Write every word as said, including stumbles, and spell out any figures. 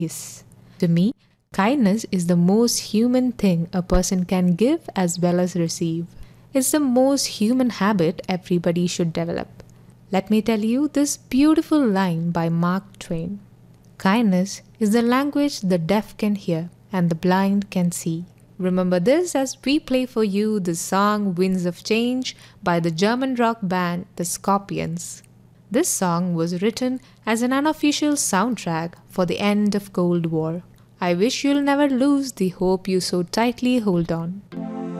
Yes. To me, kindness is the most human thing a person can give as well as receive. It's the most human habit everybody should develop. Let me tell you this beautiful line by Mark Twain. Kindness is the language the deaf can hear and the blind can see. Remember this as we play for you the song Winds of Change by the German rock band The Scorpions. This song was written as an unofficial soundtrack for the end of Cold War. I wish you'll never lose the hope you so tightly hold on.